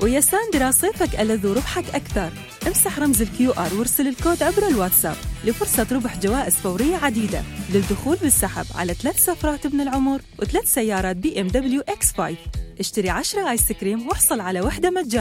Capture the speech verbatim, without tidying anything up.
ويا ساندرا صيفك ألذ وربحك أكثر. امسح رمز الكيو آر وارسل الكود عبر الواتساب لفرصة ربح جوائز فورية عديدة للدخول بالسحب على ثلاث سفرات ابن العمر وثلاث سيارات بي ام دبليو اكس خمسة. اشتري عشرة آيس كريم واحصل على وحدة مجانا.